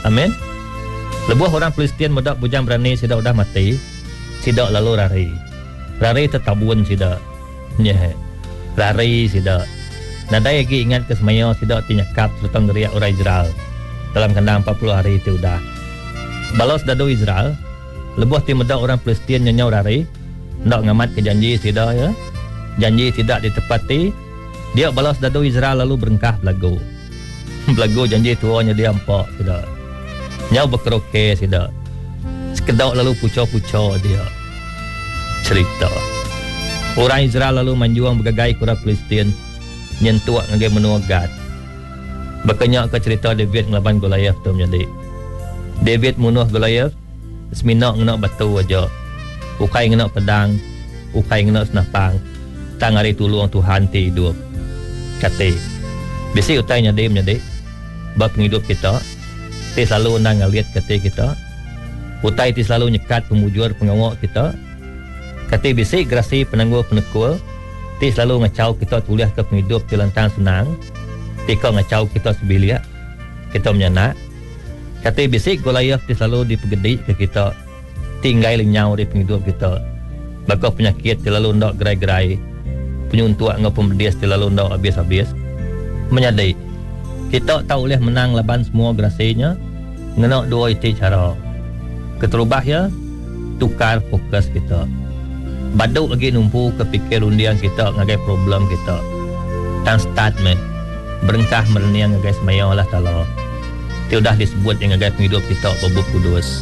Amin. Lebuh orang Palestin mudak bujang berani sidak udah mati, sidak lalu rari tetabun sidak nye rari sidak nadai lagi ingat ke semaya sidak tinyakap serta ngeriak orang Israel dalam kandang 40 hari itu udah balos dadu Israel lebuh tim mudak orang Palestin nyanyau rari nak ngamat ke janji sidak ya, janji tidak ditepati, dia balas dadu Israel lalu berengkah belagu janji tuanya dia empak sidak nyau berkeroke sidak sekedok lalu pucau-pucau dia cerita orang Israel lalu menjuang bergagai kura Palestin nyentuak ngagai menua Gad berkenyak ke cerita David ngelaban Goliath tu menjadi David munuh Goliath seminak ngenak batu aja ukai ngenak pedang ukai ngenak senapang tang hari tolong Tuhan ti hidup kata bisi utai nyadi menjadi bab hidup kita ti selalu nang ngaliat kata kita utai ti selalu nyekat pemujur pengawak kita kata bisi gerasi penangguh penekul ti selalu ngacau kita tuliah ke penghidup ti lantang senang ti kau ngacau kita sebilia kita menyanak kata bisi Goliath ti selalu dipegedi ke kita tinggal lenyau di penghidup kita bakal penyakit ti lalu ndak gerai-gerai penyuntuak ngau pembedias ti lalu ndak habis-habis menyadai kita tak boleh menang laban semua gerasinya ngenak dua itu cara keterubah ya tukar fokus kita baduk lagi numpu kepikir undian kita ngagai problem kita dan start berengkah mereniang ngagai semaya Allah Ta'ala itu dah disebut yang ngagai penghidup kita babuk kudus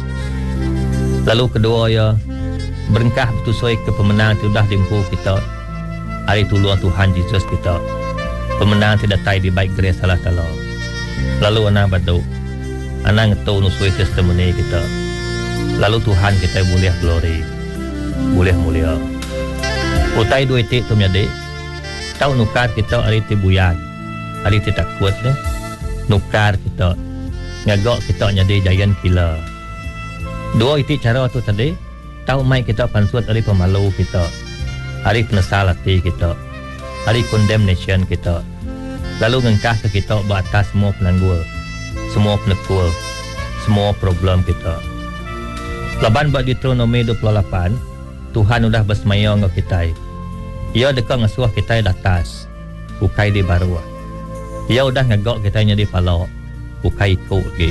lalu kedua ya berengkah bertusui ke pemenang itu dah dimpu kita hari tuluan Tuhan Yesus kita pemenang tidak tai di baik grace Allah Ta'ala lalu anak baduk anak ngetau nusui testimoni kita lalu Tuhan kita boleh glory boleh mulia utai dua itik tu menjadi tahu nukar kita hari ti buyan hari ti takut nukar kita ngagok kita jadi giant killer dua itik cara tu tadi tahu mai kita pansut hari pemalu kita hari penesal hati kita hari condemnation kita lalu ngengkah ke kita batas semua penanggul semua penekul semua problem kita laban buat Deuteronomy 28 Tuhan udah bersemaya dengan kita ia dekat ngasuh kita datas ukai di baru ia udah ngagok kita di palok ukai ikut lagi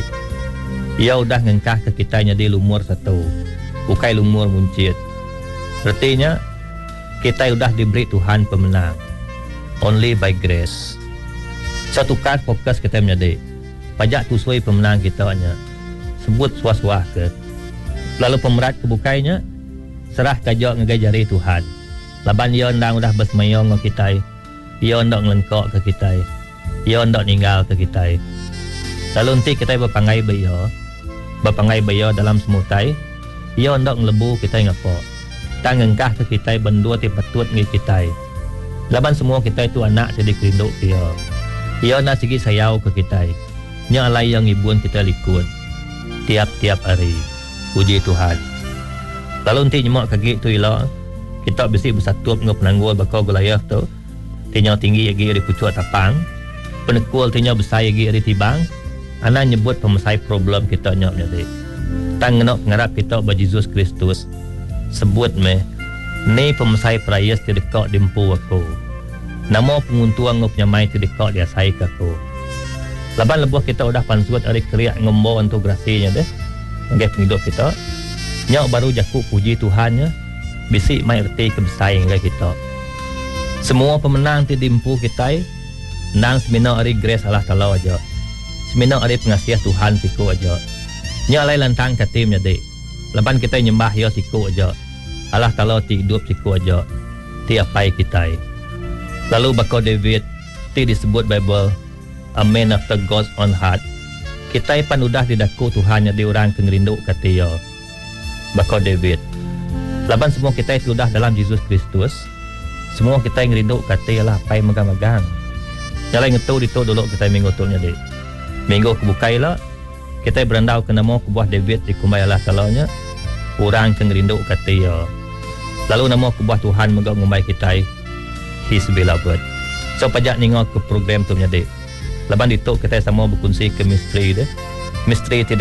ia udah ngengkah ke kita di lumur satu ukai lumur muncit artinya kita udah diberi Tuhan pemenang only by grace satu tukar fokus kita menjadi pajak tusui pemenang kita hanya sebut suah-suah ke lalu pemerat kebukainya serah kajak ngegajari Tuhan laban ia ndang udah bersemaya dengan kita ia ndak ngelengkok ke kita ia ndak ninggal ke kita lalu nanti kita berpangai bayo dalam semutai ia ndak ngelebu kita ngapa tangengkah ke kita bendua ti patut ngi kita laban semua kita itu anak jadi kerinduk ia nak sigi sayau ke kita nya alai yang ibuan kita likut tiap-tiap hari puji Tuhan lalu nanti nyemak kaki tu ilah kita besi bersatu dengan penanggul bakal Goliath tu tinya tinggi lagi dari pucuk tapang penekul tinya besar lagi dari tibang anak nyebut pemesai problem kita nyok jadi tang ngenok ngarap kita ba Yesus Kristus sebut ni pemesai perayas ti dekat dimpu aku nama penguntuang ngop nyamai ti dekat dia sai aku laban lebuh kita udah pansuat hari keriak ngombo untuk grasinya deh ngagai penghidup kita nyok baru jaku puji Tuhannya bisi mai erti kebesaing ngagai kita semua pemenang ti dimpu kita nang semina hari grace Allah Ta'ala aja semina hari pengasiah Tuhan siku aja nyok lai lantang katimnya deh laban kita nyembah ya siku aja Allah Ta'ala ti hidup siku aja ti apai kita lalu bakal David ti disebut Bible a man after God's own heart kita pan udah didaku Tuhan yang diorang kengerindu kata bakal David laban semua kita itu udah dalam Yesus Kristus semua kita yang ngerindu kata lah pai megang-megang nyalai ngetu ditu dulu kita minggu tu nyadi minggu kebukai lah kita berandau ke nama kubuah David di kumbai Allah Ta'ala orang kengerindu kata lalu nama kubuah Tuhan megak ngumbai kita His beloved so pajak ningok ke program tu nyadi laban dituk kita sama berkongsi ke misteri dia misteri tidak